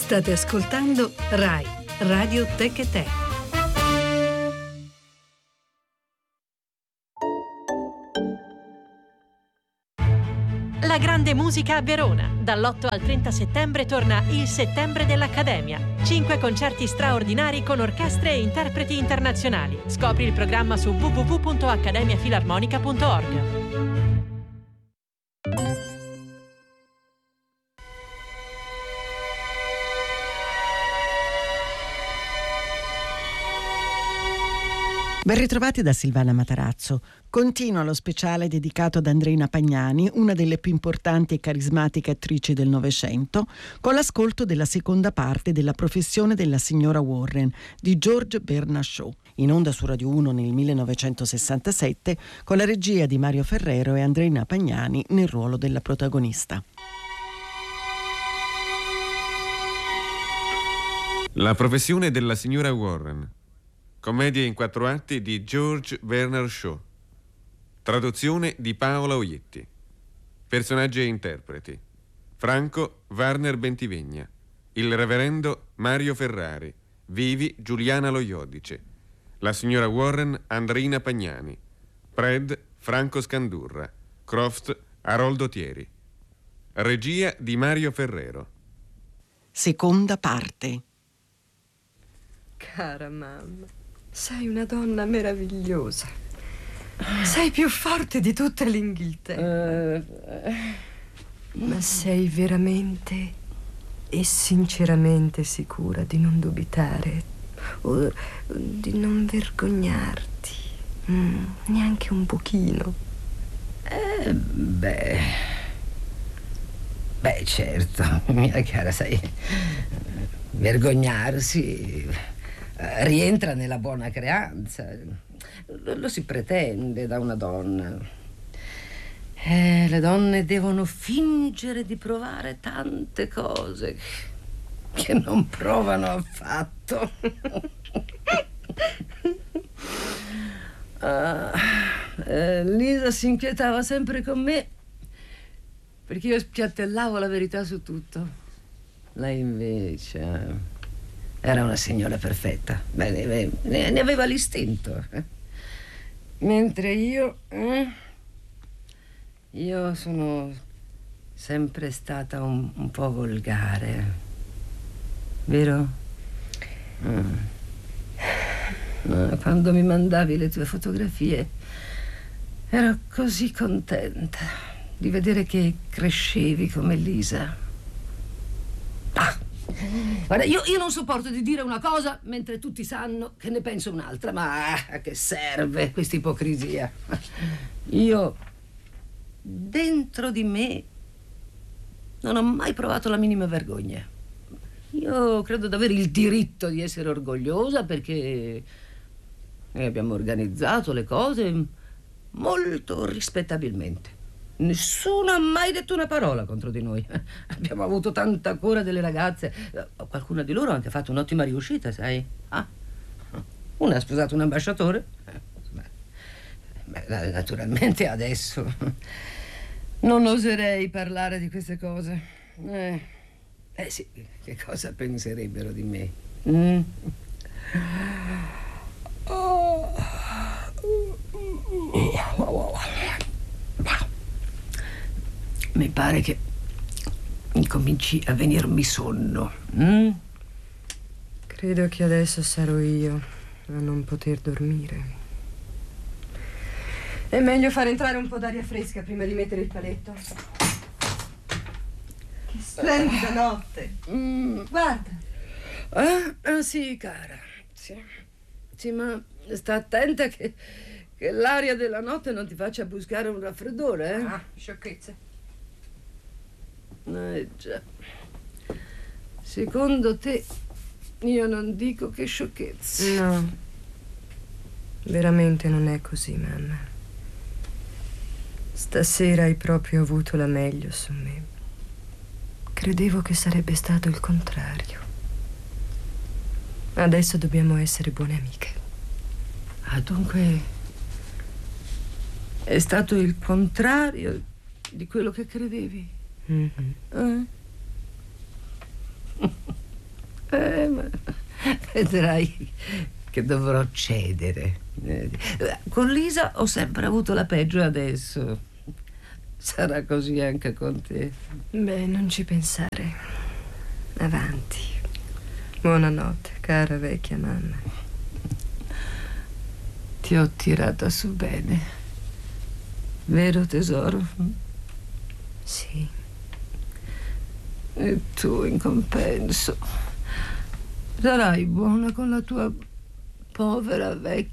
State ascoltando RAI, Radio Tech e Te. La grande musica a Verona. Dall'8 al 30 settembre torna il Settembre dell'Accademia. 5 concerti straordinari con orchestre e interpreti internazionali. Scopri il programma su www.accademiafilarmonica.org. Ben ritrovati da Silvana Matarazzo. Continua lo speciale dedicato ad Andreina Pagnani, una delle più importanti e carismatiche attrici del Novecento, con l'ascolto della seconda parte della Professione della signora Warren di George Bernard Shaw, in onda su Radio 1 nel 1967, con la regia di Mario Ferrero e Andreina Pagnani nel ruolo della protagonista. La Professione della signora Warren, commedia in 4 atti di George Bernard Shaw. Traduzione di Paola Oietti. Personaggi e interpreti: Franco Warner Bentivegna, il reverendo Mario Ferrari, Vivi Giuliana Lo Iodice, la signora Warren Andreina Pagnani, Pred Franco Scandurra, Croft Aroldo Thieri. Regia di Mario Ferrero. Seconda parte. Cara mamma, sei una donna meravigliosa. Sei più forte di tutta l'Inghilterra. Ma sei veramente e sinceramente sicura di non dubitare o di non vergognarti? Neanche un pochino? Beh, certo, mia cara, sai, vergognarsi rientra nella buona creanza. Lo si pretende da una donna. Le donne devono fingere di provare tante cose che non provano affatto. Lisa si inquietava sempre con me perché io spiattellavo la verità su tutto. Lei invece era una signora perfetta. Beh, ne aveva l'istinto. Mentre io sono sempre stata un po' volgare. Vero? Quando mi mandavi le tue fotografie ero così contenta di vedere che crescevi come Lisa. Guarda, io non sopporto di dire una cosa mentre tutti sanno che ne penso un'altra, ma a che serve questa ipocrisia? Io, dentro di me, non ho mai provato la minima vergogna. Io credo di avere il diritto di essere orgogliosa perché noi abbiamo organizzato le cose molto rispettabilmente. Nessuno ha mai detto una parola contro di noi. Abbiamo avuto tanta cura delle ragazze. Qualcuna di loro ha anche fatto un'ottima riuscita, sai? Una ha sposato un ambasciatore. Naturalmente adesso non oserei parlare di queste cose. Sì, che cosa penserebbero di me? Mi pare che incominci a venirmi sonno. Credo che adesso sarò io a non poter dormire. È meglio far entrare un po' d'aria fresca prima di mettere il paletto. Che splendida notte. Guarda. Sì, cara. Sì, ma sta attenta che l'aria della notte non ti faccia buscare un raffreddore, Sciocchezze. Già. Secondo te io non dico che sciocchezze. No, veramente non è così, mamma. Stasera hai proprio avuto la meglio su me. Credevo che sarebbe stato il contrario. Adesso dobbiamo essere buone amiche. Dunque è stato il contrario di quello che credevi. Ma vedrai che dovrò cedere. Con Lisa ho sempre avuto la peggio, adesso sarà così anche con te. Beh, non ci pensare. Avanti. Buonanotte, cara vecchia mamma. Ti ho tirata su bene, vero tesoro? Sì. E tu, in compenso, sarai buona con la tua povera vecchia